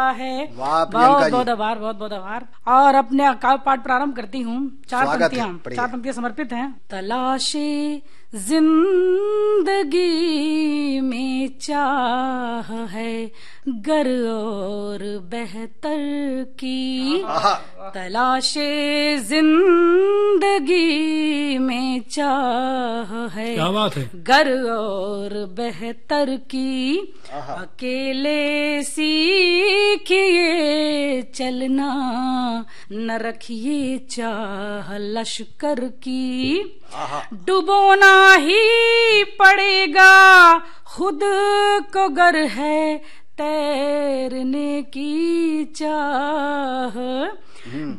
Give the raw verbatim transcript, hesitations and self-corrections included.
है। वाह बहुत बहुत आभार, बहुत बहुत आभार। और अपने काव्य पाठ प्रारंभ करती हूँ। चार पंक्तियां चार पंक्तियां समर्पित हैं। तलाशे जिंदगी में चाह है गर और बेहतर की, तलाशे जिंदगी में चाह है, क्या बात है, गर और बेहतर की, अकेले सीखिए चलना न रखिए चाह लश्कर की, डुबोना ही पड़ेगा खुद को गर है तैरने की चाह,